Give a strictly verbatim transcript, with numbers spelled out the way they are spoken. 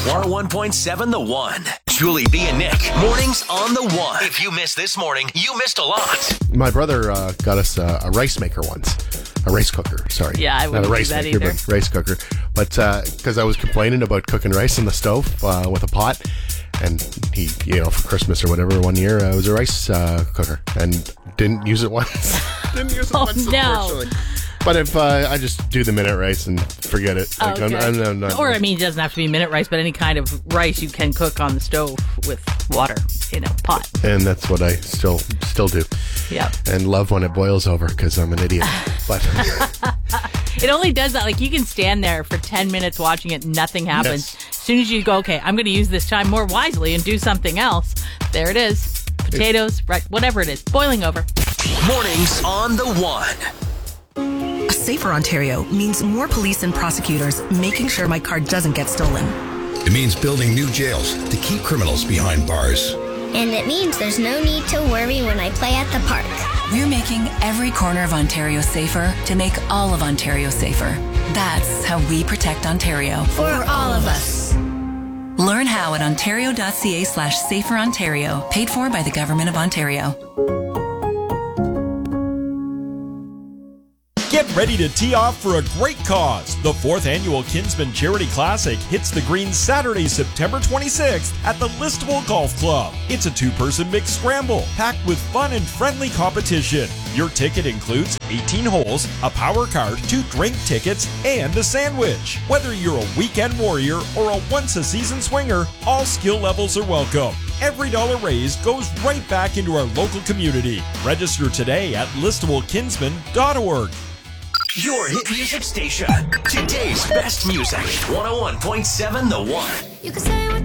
one oh one point seven The One. Julie B and Nick. Mornings on The One. If you missed this morning, you missed a lot. My brother uh, got us uh, a rice maker once. A rice cooker, sorry. Yeah, I wouldn't Not a rice do that maker, either. but rice cooker. But because I was complaining about cooking rice in the stove uh, with a pot, and he, you know, for Christmas or whatever, one year, uh, it was a rice uh, cooker, and didn't use it once. didn't use it Oh, once, no. unfortunately. But if uh, I just do the minute rice and forget it. Like, Okay. I'm, I'm, I'm not, Or, I mean, it doesn't have to be minute rice, but any kind of rice you can cook on the stove with water in a pot. and that's what I still still do. Yeah. And love when it boils over because I'm an idiot. But It only does that. Like, you can stand there for ten minutes watching it, nothing happens. Yes. As soon as you go, okay, I'm going to use this time more wisely and do something else, there it is. Potatoes, right, whatever it is, boiling over. Mornings on The One. A safer Ontario means more police and prosecutors making sure my car doesn't get stolen. It means building new jails to keep criminals behind bars. And it means there's no need to worry when I play at the park. We're making every corner of Ontario safer to make all of Ontario safer. That's how we protect Ontario. For all of us. Learn how at ontario.ca slash safer Ontario. Paid for by the Government of Ontario. Get ready to tee off for a great cause. The fourth annual Kinsman Charity Classic hits the green Saturday, September twenty-sixth at the Listowel Golf Club. It's a two-person mixed scramble packed with fun and friendly competition. Your ticket includes eighteen holes, a power card, two drink tickets, and a sandwich. Whether you're a weekend warrior or a once-a-season swinger, all skill levels are welcome. Every dollar raised goes right back into our local community. Register today at listowel kinsman dot org. Your hit music station. Today's best music. one oh one point seven The One. You can say what